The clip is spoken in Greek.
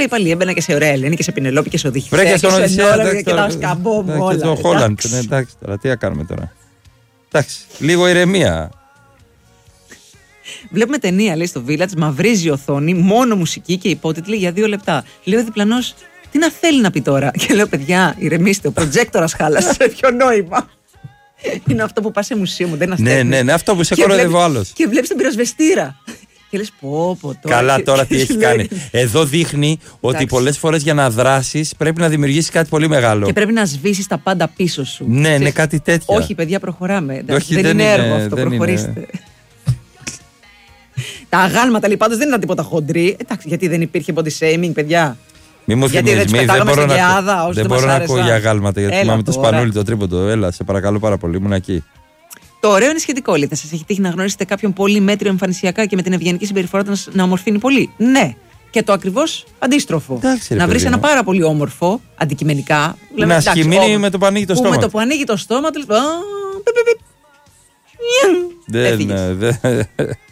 πάλι έμπαινα και σε ωραία Ελένη και σε Πινελόπη και σε Οδύχη. Βρέκια στον Οδυσσέα. Και τα σκαμπό μου όλα. Και στο Χόλαντ. Εντάξει τώρα, τι θα κάνουμε τώρα. Εντάξει, λίγο ηρεμία. Βλέπουμε ταινία, λέει, στο Village, μαυρίζει η οθόνη, μόνο μουσική και υπότιτλοι για 2 λεπτά. Λέει ο διπλανός, τι να θέλει να πει τώρα. Και λέω, παιδιά, ηρεμήστε, ο προτζέκτορας χάλασε. Ποιο νόημα. Είναι αυτό που πας σε μουσείο μου, δεν είναι Ναι, αυτό που σε κοροϊδεύει ο άλλος. Και βλέπεις τον πυροσβεστήρα. Και λες, πω τώρα. Καλά, τώρα τι έχει κάνει. Εδώ δείχνει ότι πολλές φορές για να δράσεις πρέπει να δημιουργήσεις κάτι πολύ μεγάλο. Και πρέπει να σβήσεις τα πάντα πίσω σου. Ναι, κάτι τέτοιο. Όχι, παιδιά, προχωράμε. Όχι, δεν είναι έργο αυτό, προχωρήστε. Τα αγάλματα λοιπόν δεν ήταν τίποτα χοντρή. Εντάξει, γιατί δεν υπήρχε body shaming, παιδιά. Μη μου θυμίζεις, δεν μπορώ να ακούω για αγάλματα. Γιατί θυμάμαι το Σπανούλι, το τρίποντο. Έλα, σε παρακαλώ πάρα πολύ, ήμουν εκεί. Το ωραίο είναι σχετικό. Λέει, θα σας έχει τύχει να γνωρίσετε κάποιον πολύ μέτριο εμφανισιακά και με την ευγενική συμπεριφορά του να ομορφύνει πολύ. Ναι. Και το ακριβώς αντίστροφο. Εντάξει, να βρεις ένα πάρα πολύ όμορφο, αντικειμενικά. Να σχημείνει με το που ανοίγει το στόμα. Με το που ανοίγει το στόμα του.